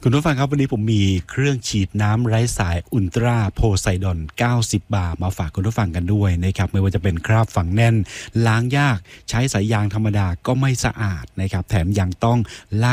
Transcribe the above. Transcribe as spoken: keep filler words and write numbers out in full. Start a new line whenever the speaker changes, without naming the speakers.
คุณผู้ฟังครับวันนี้ผมมีเครื่องฉีดน้ำไร้สายอุลตราโพไซดอนเก้าสิบบาร์มาฝากคุณผู้ฟังกันด้วยนะครับไม่ว่าจะเป็นคราบฝังแน่นล้างยากใช้สายยางธรรมดาก็ไม่สะอาดนะครับแถมยังต้องลาก